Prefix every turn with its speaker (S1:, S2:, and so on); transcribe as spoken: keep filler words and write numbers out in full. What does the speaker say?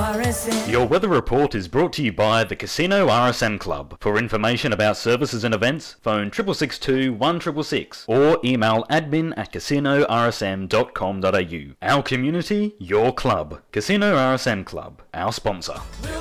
S1: R S M.
S2: Your weather report is brought to you by the Casino R S M Club. For information about services and events, phone six six six two, one six six six or email admin at casino r s m dot com dot a u. Our community, your club. Casino R S M Club, our sponsor.